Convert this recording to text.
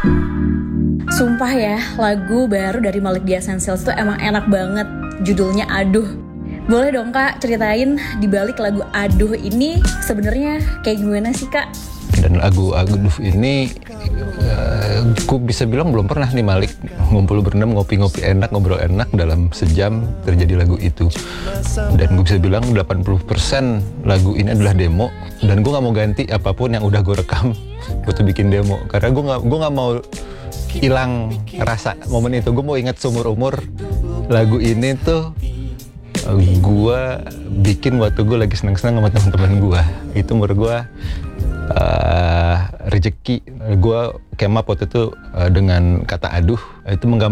Sumpah ya, lagu baru dari Malik The Essentials itu emang enak banget. Judulnya Aduh. Boleh dong Kak ceritain di balik lagu Aduh ini sebenarnya kayak gimana sih Kak? Dan lagu Aduh ini aku bisa bilang belum pernah nih Malik ngumpul berendam, ngopi-ngopi enak, ngobrol enak dalam sejam terjadi lagu itu. Dan gue bisa bilang 80% lagu ini adalah demo, dan gue gak mau ganti apapun yang udah gue rekam buat bikin demo, karena gue gak mau hilang rasa momen itu. Gue mau ingat seumur umur lagu ini tuh gue bikin waktu gue lagi seneng-seneng sama teman-teman gue. Itu menurut gue rezeki. Gue came up waktu itu dengan kata aduh, itu